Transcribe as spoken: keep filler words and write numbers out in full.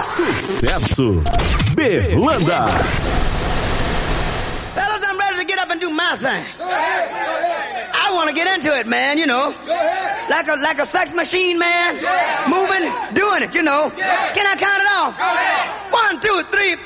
Sucesso Berlanda. Fellas, I'm ready to get up and do my thing. I want to get into it, man, you know. Like a like a sex machine, man. Moving, doing it, you know. Can I count it off? One, two, three, four.